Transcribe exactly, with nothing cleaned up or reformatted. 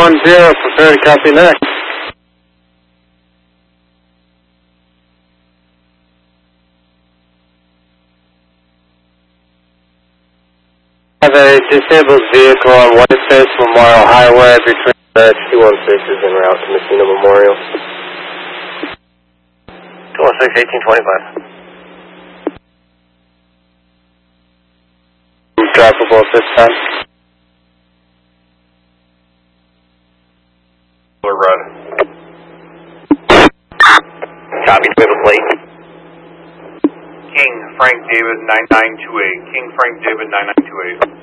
one zero, prepare to copy next. I have a disabled vehicle on Whiteface Memorial Highway between the two one sixes en route to Messina Memorial. two one six, eighteen twenty-five. Droppable at this time. We're running. Copy, do we have a plate? King Frank David nine nine two eight. King Frank David nine nine two eight.